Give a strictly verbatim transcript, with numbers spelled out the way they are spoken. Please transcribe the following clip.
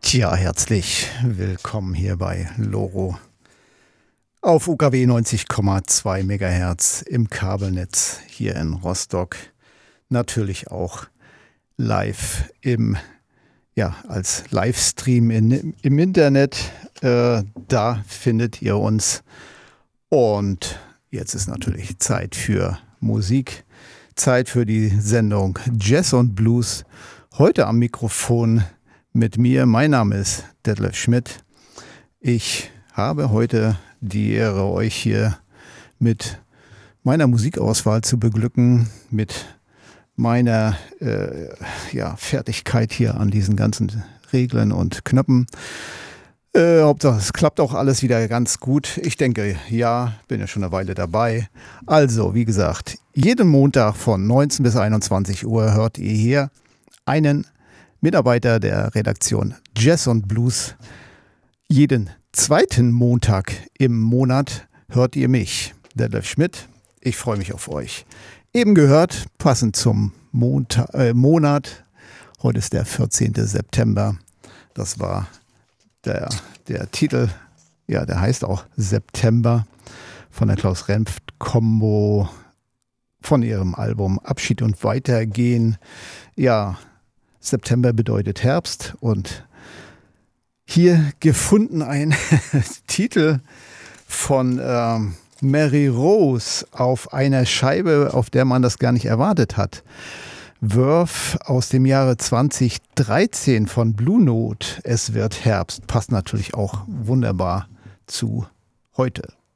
Tja, herzlich willkommen hier bei Loro auf U K W neunzig Komma zwei Megahertz im Kabelnetz hier in Rostock. Natürlich auch live im, ja, als Livestream in, im Internet. Äh, da findet ihr uns. Und jetzt ist natürlich Zeit für Musik. Zeit für die Sendung Jazz und Blues. Heute am Mikrofon mit mir. Mein Name ist Detlef Schmidt. Ich habe heute die Ehre, euch hier mit meiner Musikauswahl zu beglücken, mit meiner äh, ja, Fertigkeit hier an diesen ganzen Reglern und Knöpfen. Äh, Hauptsache, es klappt auch alles wieder ganz gut. Ich denke, ja, bin ja schon eine Weile dabei. Also, wie gesagt, jeden Montag von neunzehn bis einundzwanzig Uhr hört ihr hier einen Mitarbeiter der Redaktion Jazz und Blues. Jeden zweiten Montag im Monat hört ihr mich, Detlef Schmidt. Ich freue mich auf euch. Eben gehört, passend zum Montag, äh, Monat, heute ist der vierzehnten September. Das war der, der Titel, ja, der heißt auch September, von der Klaus-Renft-Kombo, von ihrem Album Abschied und Weitergehen. Ja, September bedeutet Herbst und hier gefunden ein Titel von ähm, Mary Rose auf einer Scheibe, auf der man das gar nicht erwartet hat. Verve aus dem Jahre zwanzig dreizehn von Blue Note. Es wird Herbst. Passt natürlich auch wunderbar zu heute.